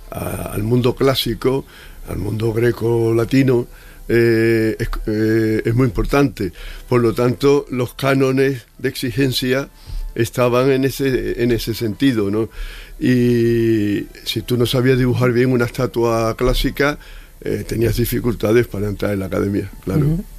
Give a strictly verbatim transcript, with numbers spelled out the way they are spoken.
a, al mundo clásico, al mundo greco-latino, eh, es, eh, es muy importante. Por lo tanto, los cánones de exigencia estaban en ese, en ese sentido, ¿no? Y si tú no sabías dibujar bien una estatua clásica, eh, tenías dificultades para entrar en la academia, claro. Uh-huh.